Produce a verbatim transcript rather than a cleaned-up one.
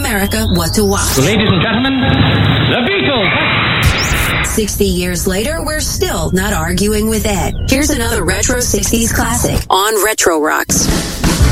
America what to watch. Ladies and gentlemen, the Beatles. sixty years later, we're still not arguing with Ed. Here's another retro sixties classic on Retro Rocks.